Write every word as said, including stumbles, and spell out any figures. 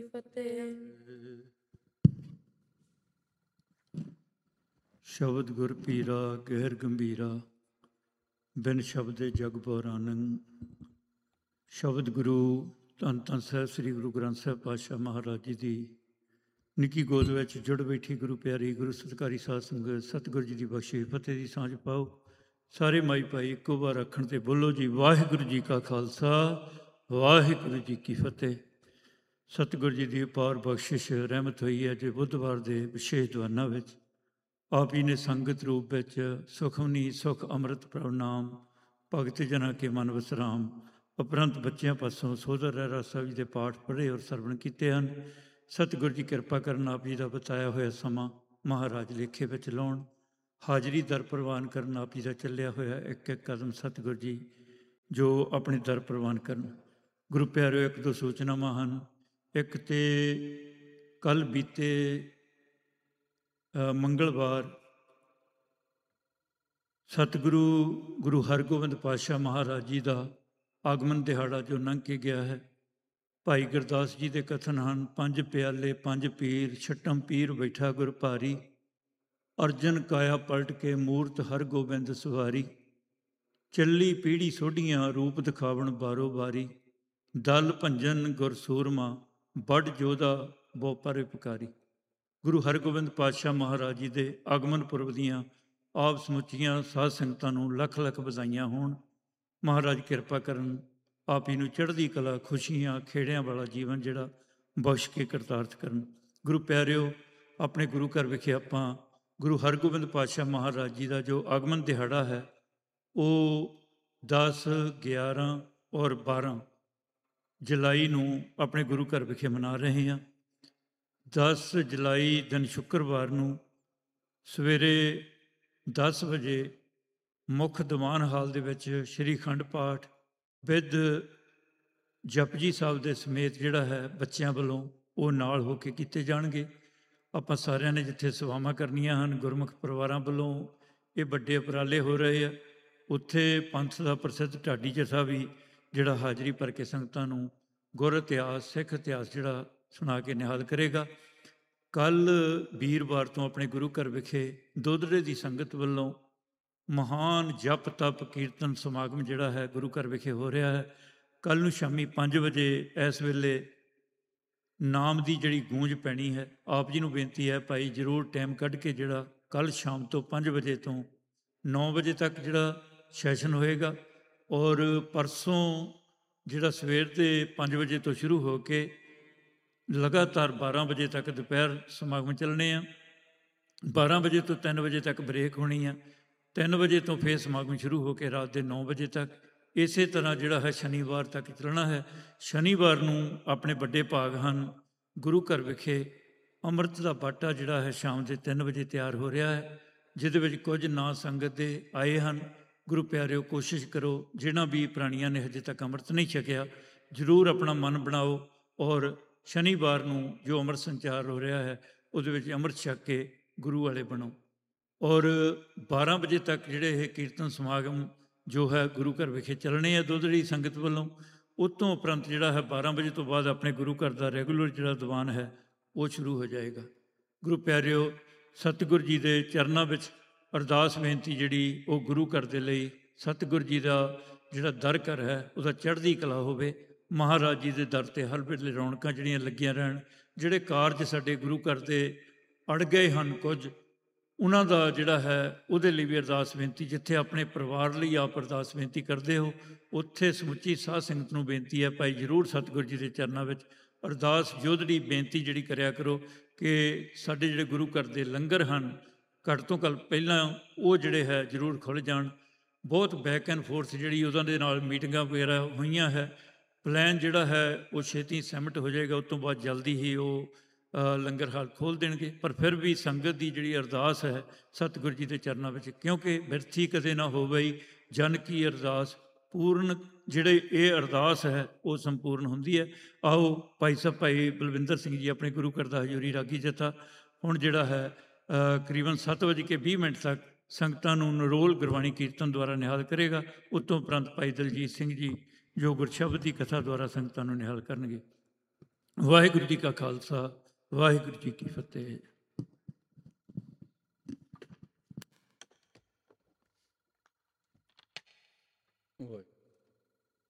ਫਤਿਹ। ਸ਼ਬਦ ਗੁਰ ਪੀਰਾ ਗਹਿਰ ਗੰਭੀਰਾ, ਬਿਨ ਸ਼ਬਦੇ ਜਗ ਬੋਰਾਨੰ। ਸ਼ਬਦ ਗੁਰੂ ਧੰਨ ਧੰਨ ਸਾਹਿਬ ਸ੍ਰੀ ਗੁਰੂ ਗ੍ਰੰਥ ਸਾਹਿਬ ਪਾਤਸ਼ਾਹ ਮਹਾਰਾਜ ਜੀ ਦੀ ਨਿੱਕੀ ਗੋਦ ਵਿੱਚ ਜੁੜ ਬੈਠੀ ਗੁਰੂ ਪਿਆਰੀ ਗੁਰੂ ਸਤਿਕਾਰੀ ਸਾਧ ਸੰਗਤ, ਸਤਿਗੁਰੂ ਜੀ ਦੀ ਬਖਸ਼ਿਸ਼ ਫਤਿਹ ਦੀ ਸਾਂਝ ਪਾਓ। ਸਾਰੇ ਮਾਈ ਭਾਈ ਇੱਕੋ ਵਾਰ ਰੱਖਣ ਤੇ ਬੋਲੋ ਜੀ ਵਾਹਿਗੁਰੂ ਜੀ ਕਾ ਖਾਲਸਾ ਵਾਹਿਗੁਰੂ ਜੀ ਕੀ ਫਤਿਹ। ਸਤਿਗੁਰੂ ਜੀ ਦੀ ਅਪਾਰ ਬਖਸ਼ਿਸ਼ ਰਹਿਮਤ ਹੋਈ ਹੈ ਜੇ ਬੁੱਧਵਾਰ ਦੇ ਵਿਸ਼ੇਸ਼ ਦੀਵਾਨਾਂ ਵਿੱਚ ਆਪ ਜੀ ਨੇ ਸੰਗਤ ਰੂਪ ਵਿੱਚ ਸੁਖਮਨੀ ਸੁਖ ਅੰਮ੍ਰਿਤ ਪ੍ਰਭ ਨਾਮ ਭਗਤ ਜਨਾਂ ਕੇ ਮਨ ਵਿਸਰਾਮ ਉਪਰੰਤ ਬੱਚਿਆਂ ਪਾਸੋਂ ਸੋਦਰ ਰਹਿਰਾ ਸਾਹਿਬ ਜੀ ਦੇ ਪਾਠ ਪੜ੍ਹੇ ਔਰ ਸਰਵਣ ਕੀਤੇ ਹਨ। ਸਤਿਗੁਰੂ ਜੀ ਕਿਰਪਾ ਕਰਨ ਆਪ ਜੀ ਦਾ ਬਤਾਇਆ ਹੋਇਆ ਸਮਾਂ ਮਹਾਰਾਜ ਲੇਖੇ ਵਿੱਚ ਲਾਉਣ, ਹਾਜ਼ਰੀ ਦਰ ਪ੍ਰਵਾਨ ਕਰਨ ਆਪ ਜੀ ਦਾ ਚੱਲਿਆ ਹੋਇਆ ਇੱਕ ਇੱਕ ਕਦਮ ਸਤਿਗੁਰੂ ਜੀ ਜੋ ਆਪਣੇ ਦਰ ਪ੍ਰਵਾਨ ਕਰਨ। ਗੁਰੂ ਪਿਆਰਿਓ, ਇੱਕ ਦੋ ਸੂਚਨਾਵਾਂ ਹਨ। ਇੱਕ ਤੇ ਕੱਲ੍ਹ ਬੀਤੇ ਮੰਗਲਵਾਰ ਸਤਿਗੁਰੂ ਗੁਰੂ ਹਰਗੋਬਿੰਦ ਪਾਤਸ਼ਾਹ ਮਹਾਰਾਜ ਜੀ ਦਾ ਆਗਮਨ ਦਿਹਾੜਾ ਜੋ ਲੰਘ ਕੇ ਗਿਆ ਹੈ। ਭਾਈ ਗੁਰਦਾਸ ਜੀ ਦੇ ਕਥਨ ਹਨ, ਪੰਜ ਪਿਆਲੇ ਪੰਜ ਪੀਰ ਛਟਮ ਪੀਰ ਬੈਠਾ ਗੁਰ ਭਾਰੀ, ਅਰਜਨ ਕਾਇਆ ਪਲਟ ਕੇ ਮੂਰਤ ਹਰਗੋਬਿੰਦ ਸੁਹਾਰੀ, ਚੱਲੀ ਪੀੜੀ ਸੋਢੀਆਂ ਰੂਪ ਦਿਖਾਵਣ ਬਾਰੋ ਬਾਰੀ, ਦਲ ਭੰਜਨ ਗੁਰ ਸੂਰਮਾ ਵੱਡ ਜੋਧਾ ਬਹੁ ਪਰ ਉਪਕਾਰੀ। ਗੁਰੂ ਹਰਗੋਬਿੰਦ ਪਾਤਸ਼ਾਹ ਮਹਾਰਾਜ ਜੀ ਦੇ ਆਗਮਨ ਪੁਰਬ ਦੀਆਂ ਆਪ ਸਮੁੱਚੀਆਂ ਸਾਧ ਸੰਗਤਾਂ ਨੂੰ ਲੱਖ ਲੱਖ ਵਧਾਈਆਂ ਹੋਣ। ਮਹਾਰਾਜ ਕਿਰਪਾ ਕਰਨ, ਆਪ ਹੀ ਨੂੰ ਚੜ੍ਹਦੀ ਕਲਾ ਖੁਸ਼ੀਆਂ ਖੇੜਿਆਂ ਵਾਲਾ ਜੀਵਨ ਜਿਹੜਾ ਬਖਸ਼ ਕੇ ਕਰਤਾਰਥ ਕਰਨ। ਗੁਰੂ ਪਿਆਰਿਓ, ਆਪਣੇ ਗੁਰੂ ਘਰ ਵਿਖੇ ਆਪਾਂ ਗੁਰੂ ਹਰਗੋਬਿੰਦ ਪਾਤਸ਼ਾਹ ਮਹਾਰਾਜ ਜੀ ਦਾ ਜੋ ਆਗਮਨ ਦਿਹਾੜਾ ਹੈ ਉਹ ਦਸ ਗਿਆਰਾਂ ਔਰ ਬਾਰਾਂ ਜੁਲਾਈ ਨੂੰ ਆਪਣੇ ਗੁਰੂ ਘਰ ਵਿਖੇ ਮਨਾ ਰਹੇ ਹਾਂ। ਦਸ ਜੁਲਾਈ ਦਿਨ ਸ਼ੁੱਕਰਵਾਰ ਨੂੰ ਸਵੇਰੇ ਦਸ ਵਜੇ ਮੁੱਖ ਦੀਵਾਨ ਹਾਲ ਦੇ ਵਿੱਚ ਸ਼੍ਰੀ ਅਖੰਡ ਪਾਠ ਵਿਦ ਜਪਜੀ ਸਾਹਿਬ ਦੇ ਸਮੇਤ ਜਿਹੜਾ ਹੈ ਬੱਚਿਆਂ ਵੱਲੋਂ ਉਹ ਨਾਲ ਹੋ ਕੇ ਕੀਤੇ ਜਾਣਗੇ। ਆਪਾਂ ਸਾਰਿਆਂ ਨੇ ਜਿੱਥੇ ਸੇਵਾਵਾਂ ਕਰਨੀਆਂ ਹਨ, ਗੁਰਮੁਖ ਪਰਿਵਾਰਾਂ ਵੱਲੋਂ ਇਹ ਵੱਡੇ ਉਪਰਾਲੇ ਹੋ ਰਹੇ ਆ। ਉੱਥੇ ਪੰਥ ਦਾ ਪ੍ਰਸਿੱਧ ਢਾਡੀ ਜਥਾ ਵੀ ਜਿਹੜਾ ਹਾਜ਼ਰੀ ਭਰ ਕੇ ਸੰਗਤਾਂ ਨੂੰ ਗੁਰ ਇਤਿਹਾਸ ਸਿੱਖ ਇਤਿਹਾਸ ਜਿਹੜਾ ਸੁਣਾ ਕੇ ਨਿਹਾਲ ਕਰੇਗਾ। ਕੱਲ੍ਹ ਵੀਰਵਾਰ ਤੋਂ ਆਪਣੇ ਗੁਰੂ ਘਰ ਵਿਖੇ ਦੋਦੜੇ ਦੀ ਸੰਗਤ ਵੱਲੋਂ ਮਹਾਨ ਜਪ ਤਪ ਕੀਰਤਨ ਸਮਾਗਮ ਜਿਹੜਾ ਹੈ ਗੁਰੂ ਘਰ ਵਿਖੇ ਹੋ ਰਿਹਾ ਹੈ। ਕੱਲ੍ਹ ਨੂੰ ਸ਼ਾਮੀ ਪੰਜ ਵਜੇ ਇਸ ਵੇਲੇ ਨਾਮ ਦੀ ਜਿਹੜੀ ਗੂੰਜ ਪੈਣੀ ਹੈ। ਆਪ ਜੀ ਨੂੰ ਬੇਨਤੀ ਹੈ ਭਾਈ ਜ਼ਰੂਰ ਟਾਈਮ ਕੱਢ ਕੇ ਜਿਹੜਾ ਕੱਲ੍ਹ ਸ਼ਾਮ ਤੋਂ ਪੰਜ ਵਜੇ ਤੋਂ ਨੌ ਵਜੇ ਤੱਕ ਜਿਹੜਾ ਸੈਸ਼ਨ ਹੋਏਗਾ ਔਰ ਪਰਸੋਂ ਜਿਹੜਾ ਸਵੇਰ ਦੇ ਪੰਜ ਵਜੇ ਤੋਂ ਸ਼ੁਰੂ ਹੋ ਕੇ ਲਗਾਤਾਰ ਬਾਰਾਂ ਵਜੇ ਤੱਕ ਦੁਪਹਿਰ ਸਮਾਗਮ ਚੱਲਣੇ ਆ। ਬਾਰਾਂ ਵਜੇ ਤੋਂ ਤਿੰਨ ਵਜੇ ਤੱਕ ਬ੍ਰੇਕ ਹੋਣੀ ਆ। ਤਿੰਨ ਵਜੇ ਤੋਂ ਫਿਰ ਸਮਾਗਮ ਸ਼ੁਰੂ ਹੋ ਕੇ ਰਾਤ ਦੇ ਨੌ ਵਜੇ ਤੱਕ ਇਸੇ ਤਰ੍ਹਾਂ ਜਿਹੜਾ ਹੈ ਸ਼ਨੀਵਾਰ ਤੱਕ ਚੱਲਣਾ ਹੈ। ਸ਼ਨੀਵਾਰ ਨੂੰ ਆਪਣੇ ਵੱਡੇ ਭਾਗ ਹਨ। ਗੁਰੂ ਘਰ ਵਿਖੇ ਅੰਮ੍ਰਿਤ ਦਾ ਬਾਟਾ ਜਿਹੜਾ ਹੈ ਸ਼ਾਮ ਦੇ ਤਿੰਨ ਵਜੇ ਤਿਆਰ ਹੋ ਰਿਹਾ ਹੈ, ਜਿਹਦੇ ਵਿੱਚ ਕੁਝ ਨਾਂ ਸੰਗਤ ਦੇ ਆਏ ਹਨ। ਗੁਰੂ ਪਿਆਰਿਓ, ਕੋਸ਼ਿਸ਼ ਕਰੋ ਜਿਹਨਾਂ ਵੀ ਪ੍ਰਾਣੀਆਂ ਨੇ ਹਜੇ ਤੱਕ ਅੰਮ੍ਰਿਤ ਨਹੀਂ ਛਕਿਆ ਜ਼ਰੂਰ ਆਪਣਾ ਮਨ ਬਣਾਓ ਔਰ ਸ਼ਨੀਵਾਰ ਨੂੰ ਜੋ ਅੰਮ੍ਰਿਤ ਸੰਚਾਰ ਹੋ ਰਿਹਾ ਹੈ ਉਹਦੇ ਵਿੱਚ ਅੰਮ੍ਰਿਤ ਛਕ ਕੇ ਗੁਰੂ ਵਾਲੇ ਬਣੋ। ਔਰ ਬਾਰਾਂ ਵਜੇ ਤੱਕ ਜਿਹੜੇ ਇਹ ਕੀਰਤਨ ਸਮਾਗਮ ਜੋ ਹੈ ਗੁਰੂ ਘਰ ਵਿਖੇ ਚੱਲਣੇ ਆ ਦੋਦੜੀ ਸੰਗਤ ਵੱਲੋਂ। ਉਸ ਤੋਂ ਉਪਰੰਤ ਜਿਹੜਾ ਹੈ ਬਾਰਾਂ ਵਜੇ ਤੋਂ ਬਾਅਦ ਆਪਣੇ ਗੁਰੂ ਘਰ ਦਾ ਰੈਗੂਲਰ ਜਿਹੜਾ ਦੀਵਾਨ ਹੈ ਉਹ ਸ਼ੁਰੂ ਹੋ ਜਾਏਗਾ। ਗੁਰੂ ਪਿਆਰਿਓ, ਸਤਿਗੁਰੂ ਜੀ ਦੇ ਚਰਨਾਂ ਵਿੱਚ ਅਰਦਾਸ ਬੇਨਤੀ ਜਿਹੜੀ ਉਹ ਗੁਰੂ ਘਰ ਦੇ ਲਈ ਸਤਿਗੁਰੂ ਜੀ ਦਾ ਜਿਹੜਾ ਦਰ ਘਰ ਹੈ ਉਹਦਾ ਚੜ੍ਹਦੀ ਕਲਾ ਹੋਵੇ। ਮਹਾਰਾਜ ਜੀ ਦੇ ਦਰ 'ਤੇ ਹਰ ਵੇਲੇ ਰੌਣਕਾਂ ਜਿਹੜੀਆਂ ਲੱਗੀਆਂ ਰਹਿਣ। ਜਿਹੜੇ ਕਾਰਜ ਸਾਡੇ ਗੁਰੂ ਘਰ ਦੇ ਅੜ ਗਏ ਹਨ ਕੁਝ, ਉਹਨਾਂ ਦਾ ਜਿਹੜਾ ਹੈ ਉਹਦੇ ਲਈ ਵੀ ਅਰਦਾਸ ਬੇਨਤੀ। ਜਿੱਥੇ ਆਪਣੇ ਪਰਿਵਾਰ ਲਈ ਆਪ ਅਰਦਾਸ ਬੇਨਤੀ ਕਰਦੇ ਹੋ ਉੱਥੇ ਸਮੁੱਚੀ ਸਾਧ ਸੰਗਤ ਨੂੰ ਬੇਨਤੀ ਹੈ ਭਾਈ ਜ਼ਰੂਰ ਸਤਿਗੁਰੂ ਜੀ ਦੇ ਚਰਨਾਂ ਵਿੱਚ ਅਰਦਾਸ ਜੋਦੜੀ ਬੇਨਤੀ ਜਿਹੜੀ ਕਰਿਆ ਕਰੋ ਕਿ ਸਾਡੇ ਜਿਹੜੇ ਗੁਰੂ ਘਰ ਦੇ ਲੰਗਰ ਹਨ ਘੱਟ ਤੋਂ ਘੱਟ ਪਹਿਲਾਂ ਉਹ ਜਿਹੜੇ ਹੈ ਜ਼ਰੂਰ ਖੁੱਲ੍ਹ ਜਾਣ। ਬਹੁਤ ਬੈਕ ਐਂਡ ਫੋਰਥ ਜਿਹੜੀ ਉਹਨਾਂ ਦੇ ਨਾਲ ਮੀਟਿੰਗਾਂ ਵਗੈਰਾ ਹੋਈਆਂ ਹੈ। ਪਲਾਨ ਜਿਹੜਾ ਹੈ ਉਹ ਛੇਤੀ ਸਹਿਮਤ ਹੋ ਜਾਏਗਾ। ਉਸ ਤੋਂ ਬਾਅਦ ਜਲਦੀ ਹੀ ਉਹ ਲੰਗਰ ਹਾਲ ਖੋਲ੍ਹ ਦੇਣਗੇ। ਪਰ ਫਿਰ ਵੀ ਸੰਗਤ ਦੀ ਜਿਹੜੀ ਅਰਦਾਸ ਹੈ ਸਤਿਗੁਰੂ ਜੀ ਦੇ ਚਰਨਾਂ ਵਿੱਚ, ਕਿਉਂਕਿ ਬਿਰਥੀ ਕਦੇ ਨਾ ਹੋਵੇ ਜਨ ਕੀ ਅਰਦਾਸ ਪੂਰਨ, ਜਿਹੜੇ ਇਹ ਅਰਦਾਸ ਹੈ ਉਹ ਸੰਪੂਰਨ ਹੁੰਦੀ ਹੈ। ਆਓ ਭਾਈ ਸਾਹਿਬ ਭਾਈ ਬਲਵਿੰਦਰ ਸਿੰਘ ਜੀ ਆਪਣੇ ਗੁਰੂ ਘਰ ਦਾ ਹਜ਼ੂਰੀ ਰਾਗੀ ਜਥਾ ਹੁਣ ਜਿਹੜਾ ਹੈ ਤਕਰੀਬਨ ਸੱਤ ਵਜੇ ਕੇ ਵੀਹ ਮਿੰਟ ਤੱਕ ਸੰਗਤਾਂ ਨੂੰ ਨਰੋਲ ਗੁਰਬਾਣੀ ਕੀਰਤਨ ਦੁਆਰਾ ਨਿਹਾਲ ਕਰੇਗਾ। ਉਸ ਤੋਂ ਉਪਰੰਤ ਭਾਈ ਦਲਜੀਤ ਸਿੰਘ ਜੀ ਜੋ ਗੁਰਸ਼ਬਦ ਦੀ ਕਥਾ ਦੁਆਰਾ ਸੰਗਤਾਂ ਨੂੰ ਨਿਹਾਲ ਕਰਨਗੇ। ਵਾਹਿਗੁਰੂ ਜੀ ਕਾ ਖਾਲਸਾ, ਵਾਹਿਗੁਰੂ ਜੀ ਕੀ ਫਤਿਹ। ਵਾਹਿਗੁਰੂ।